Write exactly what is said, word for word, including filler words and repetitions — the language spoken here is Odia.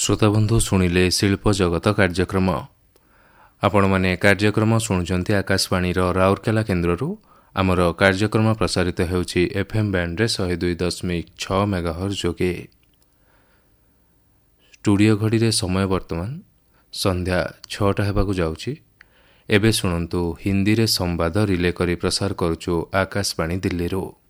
ଶ୍ରୋତାବନ୍ଧୁ ଶୁଣିଲେ ଶିଳ୍ପ ଜଗତ କାର୍ଯ୍ୟକ୍ରମ। ଆପଣମାନେ କାର୍ଯ୍ୟକ୍ରମ ଶୁଣୁଛନ୍ତି ଆକାଶବାଣୀର ରାଉରକେଲା କେନ୍ଦ୍ରରୁ। ଆମର କାର୍ଯ୍ୟକ୍ରମ ପ୍ରସାରିତ ହେଉଛି ଏଫ୍ଏମ୍ ବ୍ୟାଣ୍ଡରେ ଶହେ ଦୁଇ ଦଶମିକ ଛଅ ମେଗାହର୍ଜ ଯୋଗେ। ଷ୍ଟୁଡ଼ିଓ ଘଡ଼ିରେ ସମୟ ବର୍ତ୍ତମାନ ସନ୍ଧ୍ୟା ଛଅଟା ହେବାକୁ ଯାଉଛି। ଏବେ ଶୁଣନ୍ତୁ ହିନ୍ଦୀରେ ସମ୍ବାଦ ରିଲେ କରି ପ୍ରସାର କରୁଛୁ ଆକାଶବାଣୀ ଦିଲ୍ଲୀରୁ।